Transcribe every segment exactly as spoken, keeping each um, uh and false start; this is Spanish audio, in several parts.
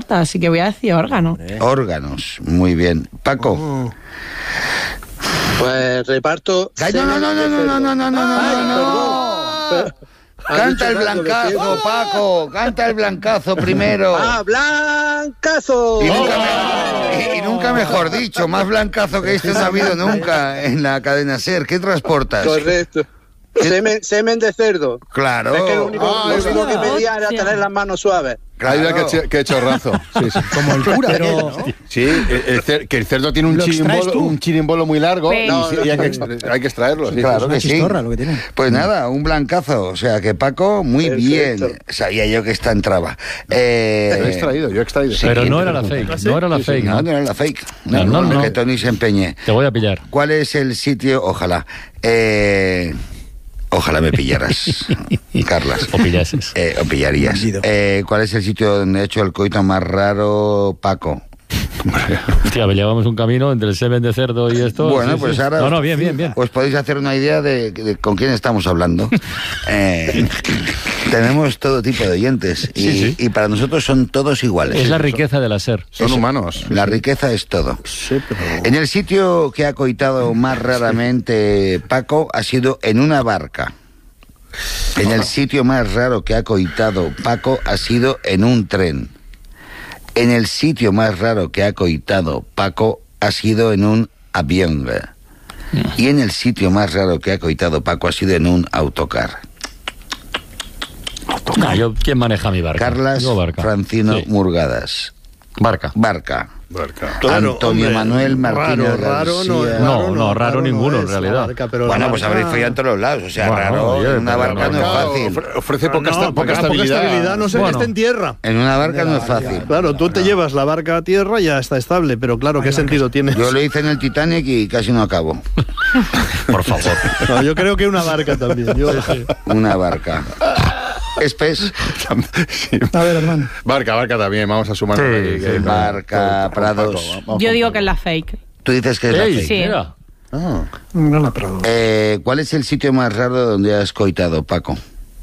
respuesta, así que voy a decir órgano. Órganos, muy bien. Paco. Oh. Pues reparto... Ay, no, no, no, no, no, no, no, no, no, no, no. Canta el blancazo, Paco. Canta el blancazo primero. ¡Ah, blancazo! Y nunca, me, y, y nunca mejor dicho, más blancazo que este no ha habido nunca en la cadena SER. ¿Qué transportas? Correcto. Semen, semen de cerdo. Claro. Es que lo único, ah, lo único que pedía era tener las manos suaves. Claro. Ay, qué, qué chorrazo. Sí, sí. Como el cura, pero... ¿no? Sí, el, el cer, que el cerdo tiene un chirimbolo, un chirimbolo muy largo y, no, no, y hay, que extra, hay que extraerlo. Sí, claro pues que sí. Lo que tiene. Pues nada, un blancazo. O sea que Paco, muy Perfecto. bien. Sabía yo que esta entraba. Eh, lo he extraído, yo he extraído. Sí, pero no era la fake. No era la fake. No, no era la fake. No, no, no, no. Que Tony se empeñe. Te voy a pillar. ¿Cuál es el sitio? Ojalá. Eh... Ojalá me pillaras, Carlas. O pillases. Eh, o pillarías. Eh, ¿Cuál es el sitio donde he hecho el coito más raro, Paco? Hostia, llevamos un camino entre el semen de cerdo y esto. Bueno, sí, pues sí. ahora... No, no, bien, bien, bien. Os podéis hacer una idea de, de con quién estamos hablando. Eh, tenemos todo tipo de oyentes y, sí, sí. y para nosotros son todos iguales. Es la riqueza de la SER. Son Eso, humanos. La riqueza es todo. Sí, pero... En el sitio que ha coitado más raramente Paco ha sido en una barca. En el sitio más raro que ha coitado Paco ha sido en un tren. En el sitio más raro que ha coitado Paco ha sido en un avión. Y en el sitio más raro que ha coitado Paco ha sido en un autocar. No, yo, ¿quién maneja mi barca? Carlas barca. Francino sí. Murgadas. Barca. Barca. Barca. Claro, Antonio hombre, raro, Manuel Martínez raro, García. no, raro, no, no, raro raro ninguno no en realidad. Barca, pero bueno, barca... pues habréis follado en todos los lados. O sea, bueno, raro, oye, en una barca no es fácil. Ofrece poca, no, no, poca, poca estabilidad. Poca estabilidad, no sé, bueno. que esté en tierra. En una barca no es fácil. Claro, tú te llevas la barca a tierra y ya está estable, pero claro, ¿qué sentido tiene? Yo lo hice en el Titanic y casi no acabo. Por favor. No, yo creo que una barca también. Yo, sí. Una barca. ¿Espes? Sí. A ver, hermano. Barca, barca también, vamos a sumar. Sí, ahí, sí, que, barca, con, Prados. Con Paco, Yo digo que es la fake. Tú dices que es Ey, la fake. Sí. Mira. Ah. No la Prados. Eh, ¿Cuál es el sitio más raro donde has coitado, Paco?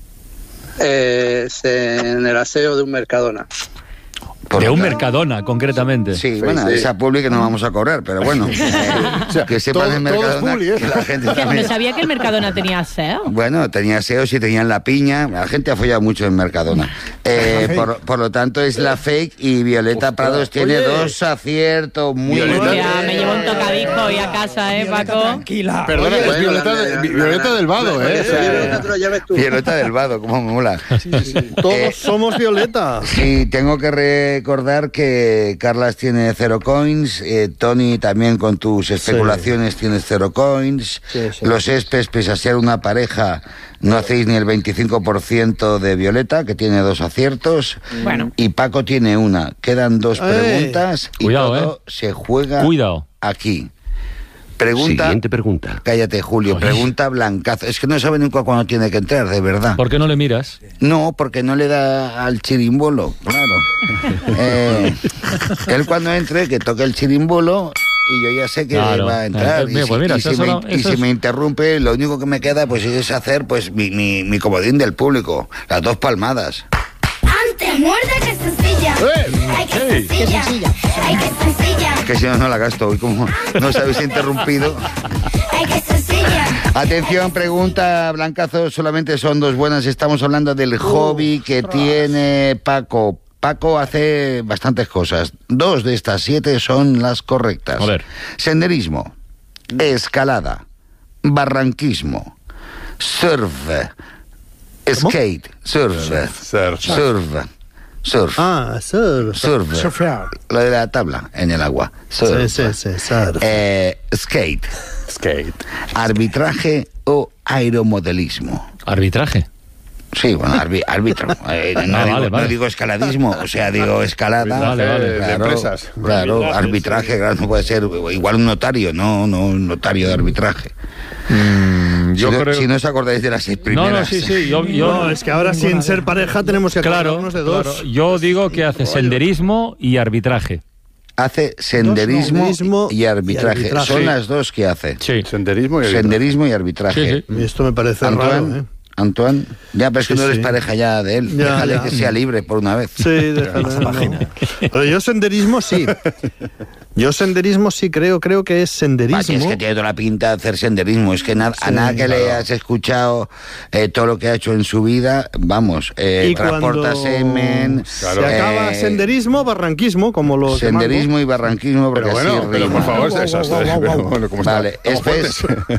Eh, en el aseo de un Mercadona. Por de un acá. Mercadona, concretamente. Sí, sí bueno, sí. esa publi que no vamos a cobrar, pero bueno. Eh, o sea, que sepan todo, en Mercadona publi, ¿eh? que la gente No también... sabía que el Mercadona tenía S E O. Bueno, tenía S E O, sí tenían la piña. La gente ha follado mucho en Mercadona. Eh, por, por lo tanto, es la fake y Violeta Ostras, Prados tiene oye. dos aciertos muy Violeta, Ya, me llevo un tocadijo hoy a casa, ¿eh, Paco? Tranquila. Perdona, Oye, es Violeta, bueno, de, la, la, Violeta la, del Vado, la, ¿eh? La, o sea, Violeta te lo lleves tú. Violeta del Vado, cómo me mola. Sí, sí, sí. Todos eh, somos Violeta. Sí, tengo que recordar que Carlas tiene cero coins, eh, Tony también con tus especulaciones sí. tienes cero coins, sí, sí, los sí. Espes, pese a ser una pareja, no hacéis ni el veinticinco por ciento de Violeta, que tiene dos aciertos, bueno. y Paco tiene una. Quedan dos eh. preguntas y Cuidado, todo eh. se juega Cuidado. aquí. Pregunta. Siguiente pregunta. Cállate, Julio. Oye. Pregunta blancazo. Es que no sabe nunca cuándo tiene que entrar, de verdad. ¿Por qué no le miras? No, porque no le da al chirimbolo, claro. eh, él cuando entre, que toque el chirimbolo y yo ya sé que Claro. va a entrar. Eh, y eh, si, pues mira, y si eso me, no- y eso si es- me interrumpe, lo único que me queda pues es hacer pues mi, mi, mi comodín del público. Las dos palmadas. Antes muerde que sencilla. Ay, que sencilla. Ay, que sencilla. Que si no, no la gasto. Hoy como no os habéis interrumpido. Ay, que sencilla. Atención, pregunta, Blancazo, solamente son dos buenas. Estamos hablando del hobby que tiene Paco. Paco hace bastantes cosas. Dos de estas siete son las correctas. A ver. Senderismo, escalada, barranquismo, surf, skate, surf, Surf. surf, surf, Ah, surf. surf, Surfear. lo de la tabla en el agua. Surf. Sí, sí, sí, surf. Eh, skate, Skate. arbitraje o aeromodelismo. Arbitraje. Sí, bueno, arbi- árbitro. Eh, no, Ah, digo, vale, vale. no digo escaladismo, o sea, digo escalada. Vale, vale. De Claro, empresas. claro, arbitraje, claro, no puede ser igual un notario, no, no un notario de arbitraje. Mm, yo si, no, creo... si no os acordáis de las seis primeras. No, no, sí, sí. Yo, yo... No, es que ahora sin ser pareja tenemos que Claro, acordarnos de dos. claro. Yo digo que hace senderismo y arbitraje. Hace senderismo, senderismo y, arbitraje. y arbitraje. Son Sí. las dos que hace. Sí. Senderismo y Senderismo y arbitraje. Sí, sí. Esto me parece Antoine, raro, ¿eh? Antoine. Ya, pero es que Sí, no eres sí. pareja ya de él. Ya, Déjale ya. que sea libre por una vez. Sí, déjale. no. Pero yo senderismo sí. Yo senderismo sí creo, creo que es senderismo. Ah, si es que tiene toda la pinta de hacer senderismo. Es que na- a nada que le has escuchado eh, todo lo que ha hecho en su vida, vamos, eh, Y transporta cuando semen. se acaba eh, senderismo, barranquismo, como los de Mango. senderismo y barranquismo, porque Pero bueno, así pero rima. por favor, eso, eso, pero bueno, ¿cómo está? Vale, Estamos Espes. fuertes.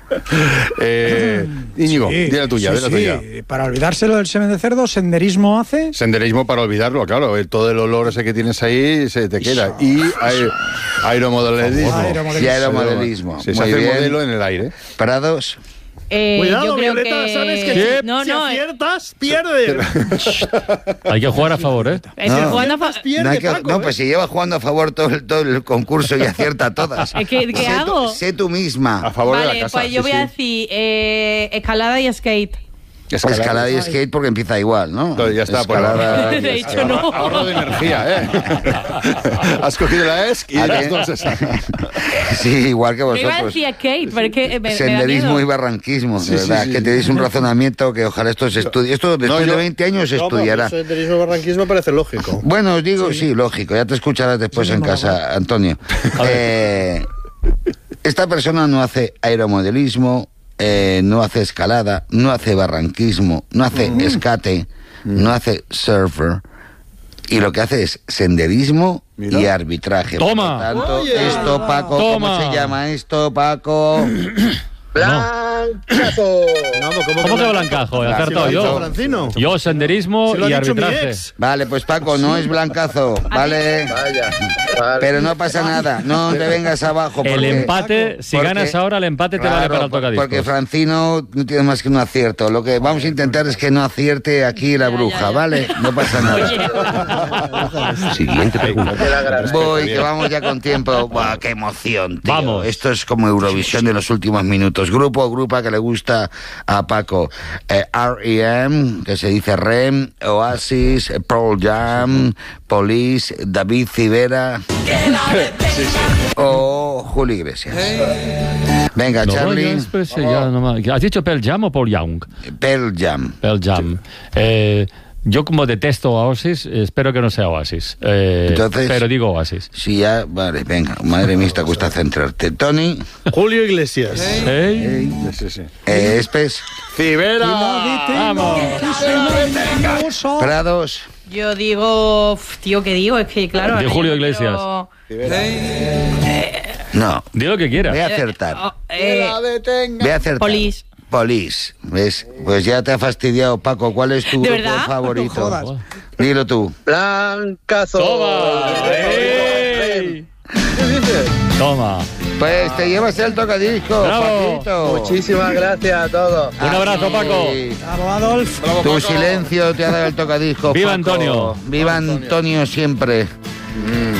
eh, Íñigo, Sí, di la tuya, sí, di la sí. tuya. Para olvidárselo del semen de cerdo, senderismo hace. Senderismo para olvidarlo, claro. el- Todo el olor ese que tienes ahí se te queda. Y aer- aeromodelismo. Aeromodelismo. Y aeromodelismo. Sí, se Muy hace bien. modelo en el aire. Prados. Eh, Cuidado, yo creo Violeta, que... ¿sabes que Sí. No, si no, eh, aciertas, pierdes? Hay que jugar a favor, ¿eh? estoy No. jugando a fa- Pierde, No, hay que- Paco, no, ¿eh? pues si lleva jugando a favor todo el, todo el concurso y acierta todas. Es que, ¿qué sé tú- hago? sé tú misma. A favor de Vale, la casa. pues yo sí, voy a sí. decir eh, escalada y skate. Escalada. Escalada y skate porque empieza igual, ¿no? Claro, ya está, pues, Escalada y De skate. hecho, no. Ahorro de energía, ¿eh? Has cogido la ESC y Ah, las ¿eh? dos esas. Sí, igual que Yo iba a vosotros. decir skate, pero es que me, me da Senderismo miedo. y barranquismo, Sí, de sí, verdad, sí, que sí. tenéis un razonamiento que ojalá esto se estudie. Esto después yo- de veinte años se No, pero estudiará. senderismo y barranquismo parece lógico. Bueno, os digo, sí, lógico, ya te escucharás después en casa, Antonio. Eh, esta persona no hace aeromodelismo, eh, no hace escalada, no hace barranquismo, no hace escate, no hace surfer, y lo que hace es senderismo Mira. y arbitraje. Toma. Por lo tanto, Oye. esto, Paco, ¿cómo Toma. se llama esto, Paco? ¡Blancazo! Vamos, ¿cómo, ¿Cómo que blancazo? He acertado yo. Francino. Yo, senderismo Se lo y ha dicho mi arbitraje. ex. Vale, pues Paco, no es blancazo, ¿vale? Vaya. Vale. Pero no pasa nada, no te vengas abajo. El porque- empate, si porque- ganas ahora, el empate te vale Claro, para el tocadiscos. porque Francino no tiene más que un acierto. Lo que vamos a intentar es que no acierte aquí la Ya, bruja, ya, ya. ¿vale? No pasa nada. Siguiente pregunta. Voy, que vamos ya con tiempo. Buah, qué emoción, tío. Vamos. Esto es como Eurovisión de los últimos minutos. Grupo o grupa que le gusta a Paco. Eh, R E M, que se dice R E M, Oasis, eh, Pearl Jam, Police, David Civera o Julio Iglesias. Venga, No, Charlie. yo después, eh, ya no más. ¿Has dicho Pearl Jam o Paul Young? Pearl Jam. Pearl Jam. Eh, yo como detesto Oasis, espero que no sea Oasis. Eh, Entonces- pero digo Oasis. Sí, ya, vale, venga. Madre mía, te cuesta centrarte. Tony, Julio Iglesias. ¿Eh? Sí, sí, sí. eh, Espes, ¡Cibera! ¡Vamos! Prados. Yo digo, uf, tío, ¿qué digo? Es que claro. De ahora Julio yo no Iglesias. quiero- No, Di lo que voy quieras. a acertar. Oh, eh, Voy a acertar. Police. Police. ¿Ves? Pues ya te ha fastidiado, Paco. ¿Cuál es tu ¿De grupo verdad? favorito? Dilo tú. ¡Blancazo! ¡Toma! ¡Ey! Toma. Pues te llevas el tocadisco, Bravo. Paquito. Muchísimas gracias a todos. Un abrazo, Paco. Ay, Bravo, Adolf. Tu silencio te ha dado el tocadisco. Viva Paco. Antonio. Viva Antonio siempre.